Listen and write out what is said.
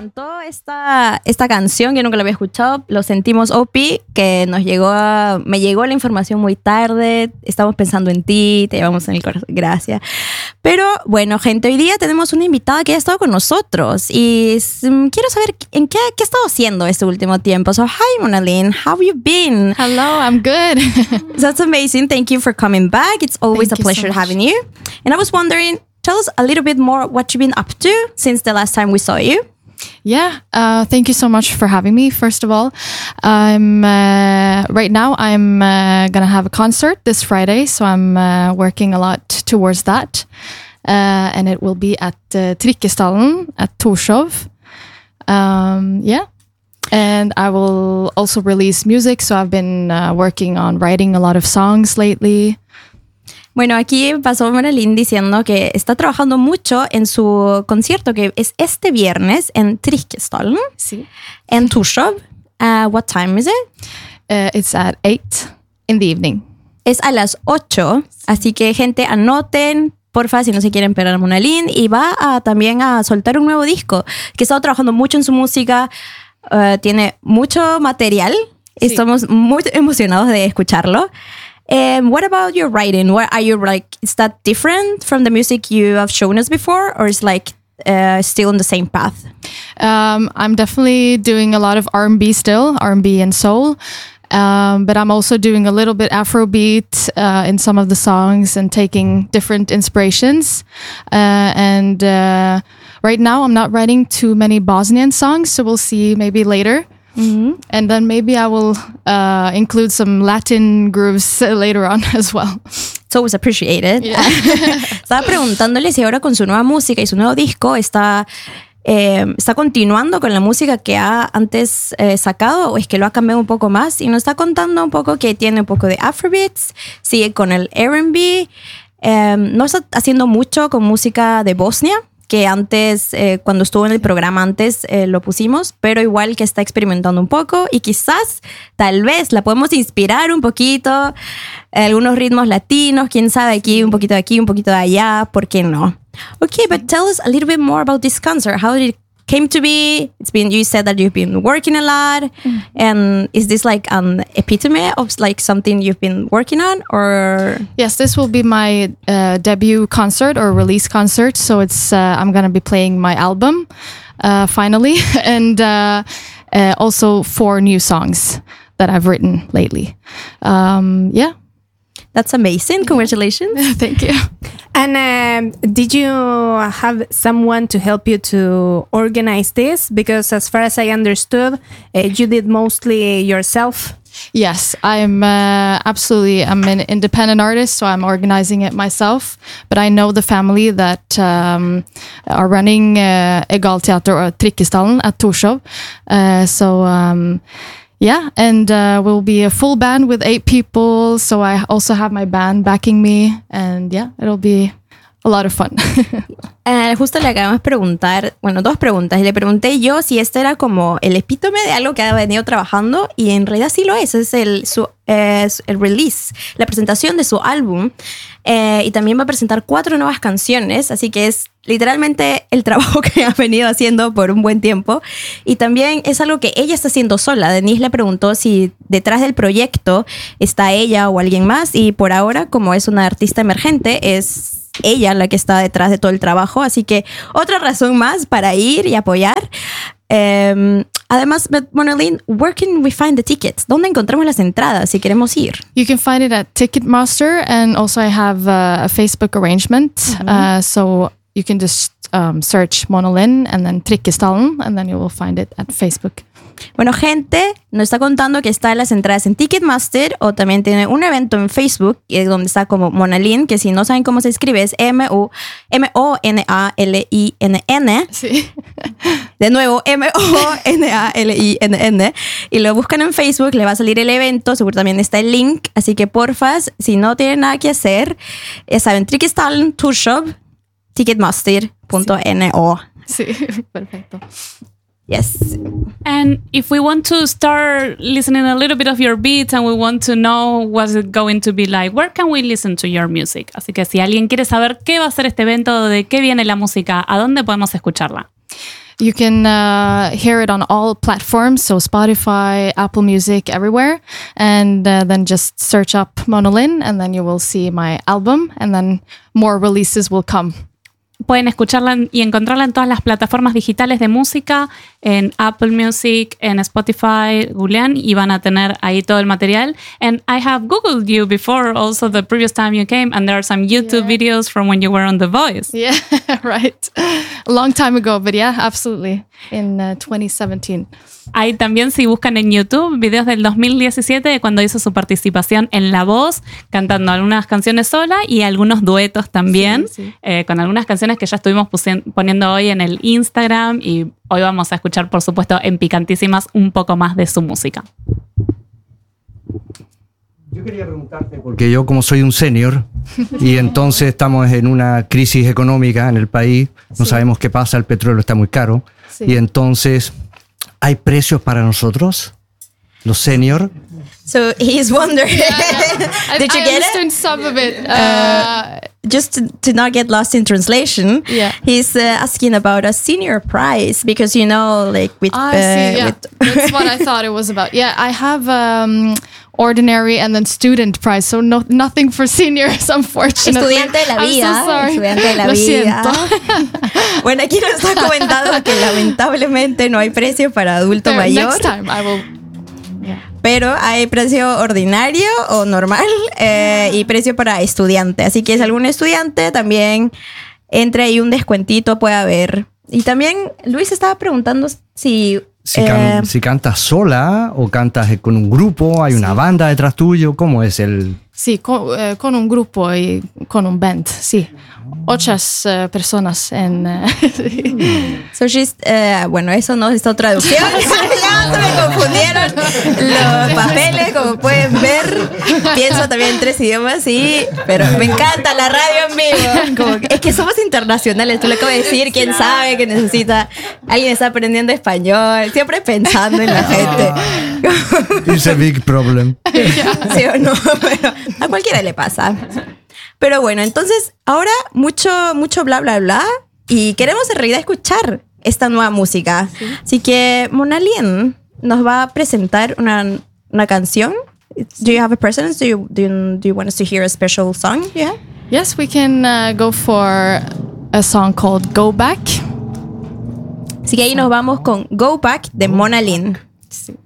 encantó esta canción, yo nunca la había escuchado. Lo sentimos, Opi, que me llegó la información muy tarde. Estamos pensando en ti, te llevamos en el corazón, gracias. Pero bueno, gente, hoy día tenemos una invitada que ha estado con nosotros y quiero saber en qué ha estado haciendo este último tiempo. So, hi, Mona Lynn, how have you been? Hello, I'm good. That's amazing. Thank you for coming back. It's always a pleasure having you. And I was wondering, tell us a little bit more what you've been up to since the last time we saw you. Yeah, thank you so much for having me. First of all, I'm right now I'm gonna have a concert this Friday, so I'm working a lot towards that, and it will be at Trikkestallen at Torshov. Yeah, and I will also release music. So I've been working on writing a lot of songs lately. Bueno, aquí pasó Mona Lynn diciendo que está trabajando mucho en su concierto que es este viernes en Trikkestallen, Sí. en Torshov. What time is it? It's at 8 in the evening. Es a las 8, así que gente, anoten, porfa, si no se quieren perder a Mona Lynn. Y va también a soltar un nuevo disco, que ha estado trabajando mucho en su música, tiene mucho material. Sí. Estamos muy emocionados de escucharlo. What about your writing? What are you like? Is that different from the music you have shown us before, or is like still on the same path? I'm definitely doing a lot of R&B still, R&B and soul. But I'm also doing a little bit Afrobeat in some of the songs and taking different inspirations. And right now I'm not writing too many Bosnian songs, so we'll see maybe later. Mm-hmm. And then maybe I will include some Latin grooves later on as well. It's always appreciated. Yeah. Estaba preguntándole si ahora con su nueva música y su nuevo disco está continuando con la música que ha antes sacado, o es que lo ha cambiado un poco más, y nos está contando un poco que tiene un poco de Afrobeats, sigue con el R&B, no está haciendo mucho con música de Bosnia, que antes, cuando estuvo en el programa antes, lo pusimos, pero igual que está experimentando un poco y quizás, tal vez, la podemos inspirar un poquito, algunos ritmos latinos, quién sabe, aquí, un poquito de allá, ¿por qué no? Okay, but tell us a little bit more about this concert. How did it came to be? You said that you've been working a lot, and is this like an epitome of like something you've been working on, or? Yes, this will be my debut concert or release concert. So it's I'm gonna be playing my album finally, and also 4 new songs that I've written lately. Yeah. That's amazing. Congratulations. Thank you. And did you have someone to help you to organize this? Because as far as I understood, you did mostly yourself. Yes, I'm I'm an independent artist, so I'm organizing it myself. But I know the family that are running Egal Teater or Trikkestallen at Torshov. Yeah, and we'll be a full band with 8 people. So I also have my band backing me. And yeah, it'll be a lot of fun. Justo le acabamos de preguntar, bueno, 2 preguntas. Y le pregunté yo si este era como el epítome de algo que ha venido trabajando. Y en realidad sí lo es. Es el release, la presentación de su álbum. Y también va a presentar 4 nuevas canciones. Así que es literalmente el trabajo que ha venido haciendo por un buen tiempo. Y también es algo que ella está haciendo sola. Denise le preguntó si detrás del proyecto está ella o alguien más. Y por ahora, como es una artista emergente, es ella la que está detrás de todo el trabajo. Así que otra razón más para ir y apoyar. Además, Mona Lynn, where can we find the tickets? ¿Dónde encontramos las entradas si queremos ir? You can find it at Ticketmaster, and also I have a Facebook arrangement. So you can just search Mona Lynn and then Trikkestallen, and then you will find it at Facebook. Bueno, gente, nos está contando que está en las entradas en Ticketmaster, o también tiene un evento en Facebook donde está como Mona Lynn, que si no saben cómo se escribe es M-O-N-A-L-I-N-N. Sí. De nuevo, M-O-N-A-L-I-N-N. Y lo buscan en Facebook, le va a salir el evento, seguro también está el link. Así que porfas, si no tienen nada que hacer, ya saben, Trikkestallen, Torshov, Ticketmaster.no. Sí, perfecto. Yes. And if we want to start listening a little bit of your beats and we want to know what's it going to be like, where can we listen to your music? Así que si alguien quiere saber qué va a ser este evento, de qué viene la música, ¿a dónde podemos escucharla? You can hear it on all platforms, so Spotify, Apple Music, everywhere. And then just search up Monolin, and then you will see my album, and then more releases will come. Pueden escucharla y encontrarla en todas las plataformas digitales de música, en Apple Music, en Spotify, googlean y van a tener ahí todo el material. And I have Googled you before also the previous time you came, and there are some YouTube videos from when you were on The Voice. Yeah, right. A long time ago, but yeah, absolutely. In 2017. Hay también, si buscan en YouTube, videos del 2017 de cuando hizo su participación en La Voz, cantando algunas canciones sola y algunos duetos también, Sí. Con algunas canciones que ya estuvimos poniendo hoy en el Instagram, y hoy vamos a escuchar, por supuesto, en Picantísimas un poco más de su música. Yo quería preguntarte, porque yo como soy un senior y entonces estamos en una crisis económica en el país, no sabemos qué pasa, el petróleo está muy caro, y entonces, ¿hay precios para nosotros, los senior? So he's wondering, did you I get understood it? some of it. Just to not get lost in translation, Yeah. he's asking about a senior prize because, you know, like with... I see, yeah. That's what I thought it was about. Yeah, I have ordinary and then student prize, so nothing for seniors, unfortunately. Estudiante de la I'm vida. so sorry. Estudiante de la Lo vida. siento. Bueno, aquí nos está comentando que lamentablemente no hay precio para adulto There, mayor, next time I will. pero hay precio ordinario o normal y precio para estudiante. Así que si algún estudiante también entre ahí un descuentito puede haber. Y también Luis estaba preguntando si... Si cantas sola o cantas con un grupo, hay una banda detrás tuyo, ¿cómo es el...? Sí, con un grupo y con un band, sí. 8 personas en... So she's, bueno, eso no es otra traducción. Ya se me confundieron los papeles, como pueden ver. Pienso también en 3 idiomas, sí. Pero me encanta la radio en vivo. Como es que somos internacionales, tú le acabas de decir. ¿Quién sabe que necesita? Alguien está aprendiendo español. Siempre pensando en la gente. It's a big problem. ¿Sí o no? Pero a cualquiera le pasa. Pero bueno, entonces ahora mucho bla, bla, bla. Y queremos en realidad escuchar esta nueva música. Sí. Así que Monalin nos va a presentar una canción. Do you have a preference? Do you want us to hear a special song? Yeah. Yes, we can go for a song called Go Back. Así que ahí nos vamos con Go Back de Monalin. Sí.